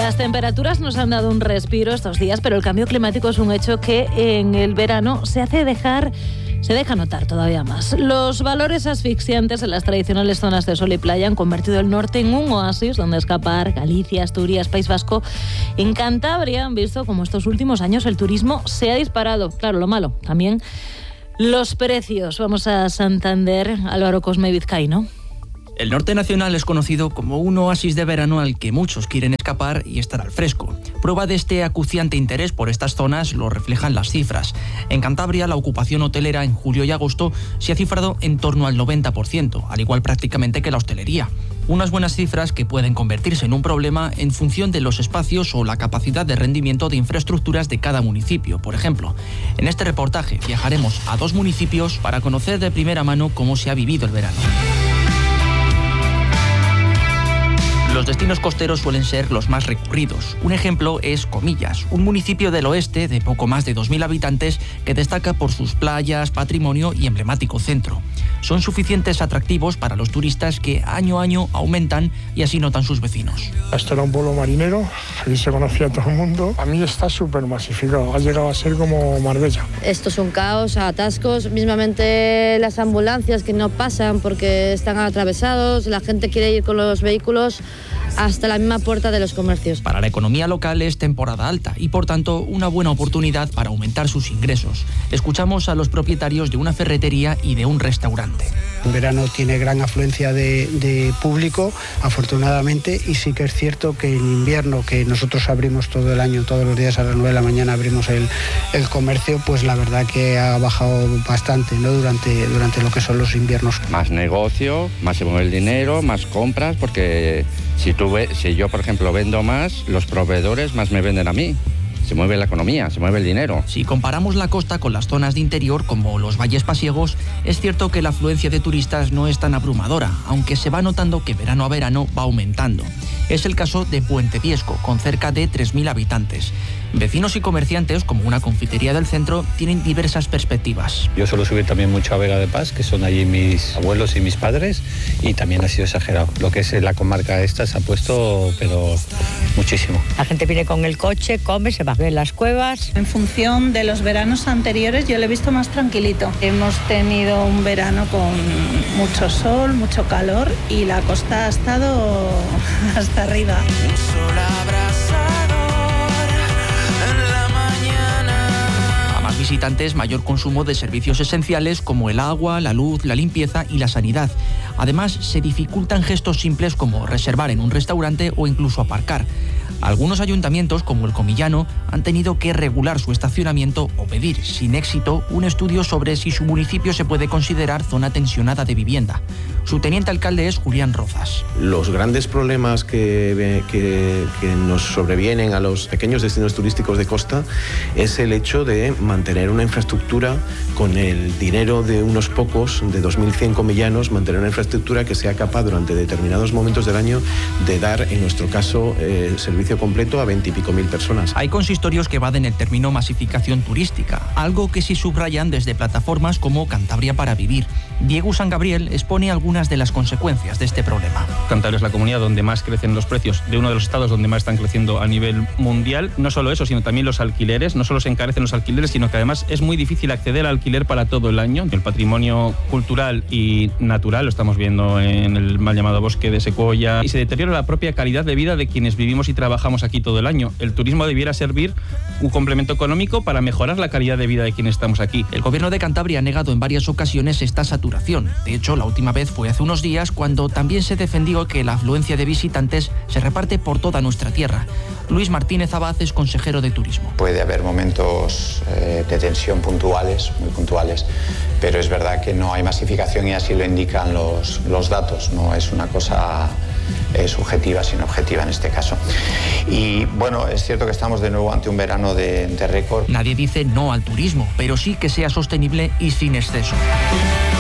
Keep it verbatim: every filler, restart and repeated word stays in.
Las temperaturas nos han dado un respiro estos días, pero el cambio climático es un hecho que en el verano se hace dejar... se deja notar todavía más. Los valores asfixiantes en las tradicionales zonas de sol y playa han convertido el norte en un oasis donde escapar. Galicia, Asturias, País Vasco. En Cantabria han visto como estos últimos años el turismo se ha disparado. Claro, lo malo, también los precios. Vamos a Santander, Álvaro Cosme Vizcaíno. El norte nacional es conocido como un oasis de verano al que muchos quieren escapar y estar al fresco. Prueba de este acuciante interés por estas zonas lo reflejan las cifras. En Cantabria, la ocupación hotelera en julio y agosto se ha cifrado en torno al noventa por ciento, al igual prácticamente que la hostelería. Unas buenas cifras que pueden convertirse en un problema en función de los espacios o la capacidad de rendimiento de infraestructuras de cada municipio. Por ejemplo, en este reportaje viajaremos a dos municipios para conocer de primera mano cómo se ha vivido el verano. Los destinos costeros suelen ser los más recurridos. Un ejemplo es Comillas, un municipio del oeste de poco más de dos mil habitantes que destaca por sus playas, patrimonio y emblemático centro. Son suficientes atractivos para los turistas que año a año aumentan y así notan sus vecinos. Esto era un pueblo marinero, allí se conocía a todo el mundo. A mí está súper masificado, ha llegado a ser como Marbella. Esto es un caos, atascos, mismamente las ambulancias que no pasan porque están atravesados, la gente quiere ir con los vehículos hasta la misma puerta de los comercios. Para la economía local es temporada alta y por tanto una buena oportunidad para aumentar sus ingresos. Escuchamos a los propietarios de una ferretería y de un restaurante. En verano tiene gran afluencia de, de público, afortunadamente, y sí que es cierto que en invierno, que nosotros abrimos todo el año, todos los días a las nueve de la mañana abrimos el, el comercio, pues la verdad que ha bajado bastante, ¿no? durante, durante lo que son los inviernos. Más negocio, más se mueve el dinero, más compras, porque si, tú ve, si yo, por ejemplo, vendo más, los proveedores más me venden a mí. Se mueve la economía, se mueve el dinero. Si comparamos la costa con las zonas de interior, como los valles pasiegos, es cierto que la afluencia de turistas no es tan abrumadora, aunque se va notando que verano a verano va aumentando. Es el caso de Puente Viesco, con cerca de tres mil habitantes. Vecinos y comerciantes, como una confitería del centro, tienen diversas perspectivas. Yo suelo subir también mucho a Vega de Paz, que son allí mis abuelos y mis padres, y también ha sido exagerado. Lo que es la comarca esta se ha puesto, pero muchísimo. La gente viene con el coche, come, se va a ver las cuevas. En función de los veranos anteriores, yo lo he visto más tranquilito. Hemos tenido un verano con mucho sol, mucho calor, y la costa ha estado hasta arriba. Visitantes, mayor consumo de servicios esenciales como el agua, la luz, la limpieza y la sanidad. Además, se dificultan gestos simples como reservar en un restaurante o incluso aparcar. Algunos ayuntamientos, como el comillano, han tenido que regular su estacionamiento o pedir, sin éxito, un estudio sobre si su municipio se puede considerar zona tensionada de vivienda. Su teniente alcalde es Julián Rozas. Los grandes problemas que, que, que nos sobrevienen a los pequeños destinos turísticos de costa es el hecho de mantener una infraestructura con el dinero de unos pocos, de dos mil cien comillanos, mantener una infraestructura que sea capaz durante determinados momentos del año de dar, en nuestro caso, eh, servicio completo a veintipico mil personas. Hay consistorios que evaden el término masificación turística, algo que sí subrayan desde plataformas como Cantabria para Vivir. Diego San Gabriel expone algunas de las consecuencias de este problema. Cantabria es la comunidad donde más crecen los precios, de uno de los estados donde más están creciendo a nivel mundial. No solo eso, sino también los alquileres. No solo se encarecen los alquileres, sino que además es muy difícil acceder al alquiler para todo el año. El patrimonio cultural y natural lo estamos viendo en el mal llamado bosque de Secuoya, y se deteriora la propia calidad de vida de quienes vivimos y trabajamos aquí todo el año. El turismo debiera servir un complemento económico para mejorar la calidad de vida de quienes estamos aquí. El gobierno de Cantabria ha negado en varias ocasiones esta saturación. De hecho, la última vez fue hace unos días cuando también se defendió que la afluencia de visitantes se reparte por toda nuestra tierra. Luis Martínez Abad es consejero de Turismo. Puede haber momentos eh, de tensión puntuales, muy puntuales, pero es verdad que no hay masificación y así lo indican los, los datos. No es una cosa eh, subjetiva, sino objetiva en este caso. Y bueno, es cierto que estamos de nuevo ante un verano de, de récord. Nadie dice no al turismo, pero sí que sea sostenible y sin exceso.